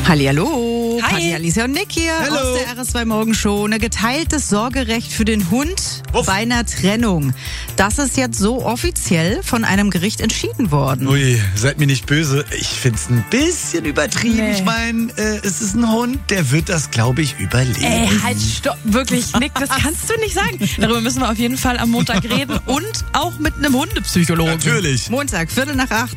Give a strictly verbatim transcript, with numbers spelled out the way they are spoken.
Hallihallo, Hi. Kathi, Alicia und Nick hier Hallo. aus der R S zwei Morgenshow. Eine geteiltes Sorgerecht für den Hund Uff. bei einer Trennung. Das ist jetzt so offiziell von einem Gericht entschieden worden. Ui, seid mir nicht böse. Ich find's ein bisschen übertrieben. Nee. Ich meine, äh, es ist ein Hund, der wird das, glaube ich, überleben. Ey, halt, stopp, wirklich, Nick, das kannst du nicht sagen. Darüber müssen wir auf jeden Fall am Montag reden und auch mit einem Hundepsychologen. Natürlich. Montag, Viertel nach acht.